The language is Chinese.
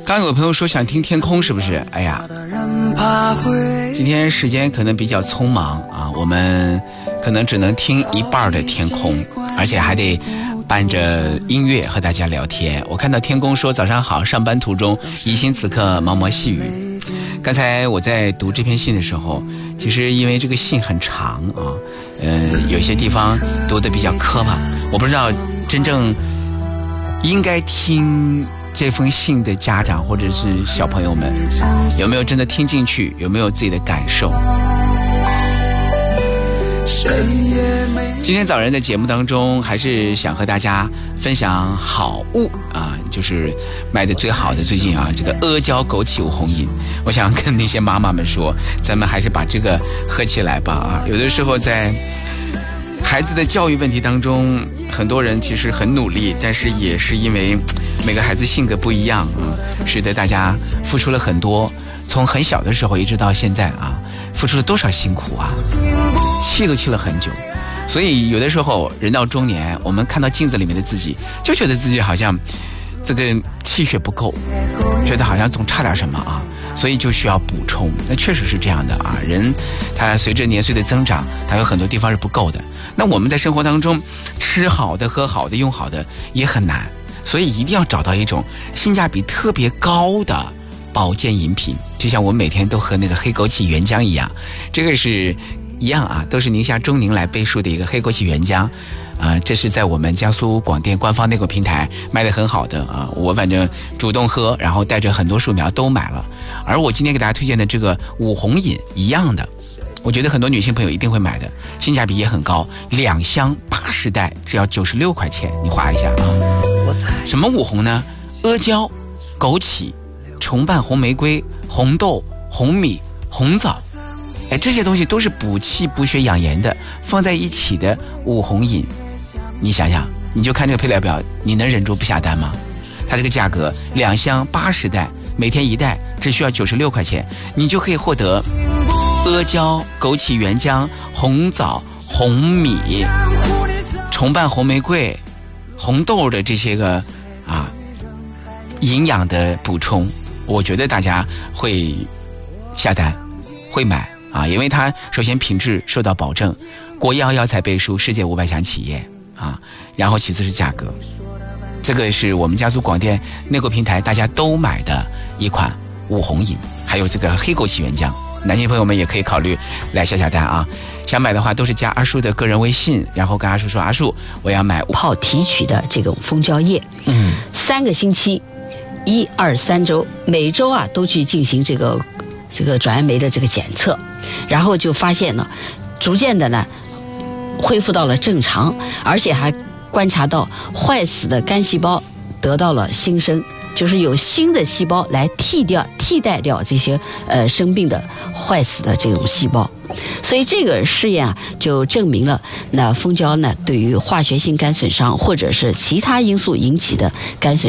刚有朋友说想听天空，是不是？哎呀，今天时间可能比较匆忙啊，我们可能只能听一半的天空，而且还得伴着音乐和大家聊天。我看到天空说早上好，上班途中宜兴此刻毛毛细雨。刚才我在读这篇信的时候，其实因为这个信很长啊，有些地方读得比较磕巴，我不知道真正应该听这封信的家长或者是小朋友们有没有真的听进去，有没有自己的感受。今天早晨的节目当中，还是想和大家分享好物啊，就是卖的最好的最近啊，这个阿胶枸杞红饮。我想跟那些妈妈们说，咱们还是把这个喝起来吧啊！有的时候在孩子的教育问题当中，很多人其实很努力，但是也是因为每个孩子性格不一样啊，使得大家付出了很多，从很小的时候一直到现在啊，付出了多少辛苦啊，气都气了很久。所以有的时候人到中年，我们看到镜子里面的自己，就觉得自己好像这个气血不够，觉得好像总差点什么啊，所以就需要补充。那确实是这样的啊，人他随着年岁的增长，他有很多地方是不够的。那我们在生活当中吃好的喝好的用好的也很难，所以一定要找到一种性价比特别高的保健饮品，就像我每天都喝那个黑枸杞原浆一样，这个是一样啊，都是宁夏中宁来背书的一个黑枸杞原浆这是在我们江苏广电官方内购平台卖得很好的啊，我反正主动喝，然后带着很多树苗都买了。而我今天给大家推荐的这个五红饮一样的，我觉得很多女性朋友一定会买的，性价比也很高，2箱80袋只要96块钱，你划一下啊。什么五红呢？阿胶、枸杞、重瓣红玫瑰、红豆、红米、红枣，这些东西都是补气补血养颜的，放在一起的五红饮，你想想，你就看这个配料表，你能忍住不下单吗？它这个价格2箱80袋，每天1袋，只需要96块钱，你就可以获得阿胶、枸杞原浆、红枣、红米、重瓣红玫瑰、红豆的这些个营养的补充。我觉得大家会下单会买啊，因为它首先品质受到保证，国药药材背书，世界500强企业啊，然后其次是价格，这个是我们江苏广电内购平台大家都买的一款五红饮，还有这个黑枸杞原浆。男性朋友们也可以考虑来下单啊，想买的话都是加阿树的个人微信，然后跟阿树说，阿树我要买泡提取的这种蜂胶液，3个星期1、2、3周，每周都去进行这个转氨酶的这个检测，然后就发现呢，逐渐的呢恢复到了正常，而且还观察到坏死的肝细胞得到了新生，就是有新的细胞来替代掉这些生病的坏死的这种细胞。所以这个试验就证明了，那蜂胶呢对于化学性肝损伤或者是其他因素引起的肝损